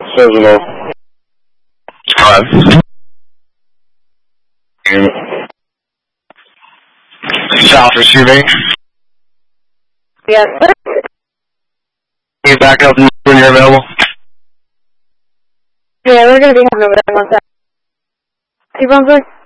Sentinel. 5. South receiving. Yes, sir. Can you back up when you're available? Yeah, we're going to be having over that one sec. 2 Brunswick.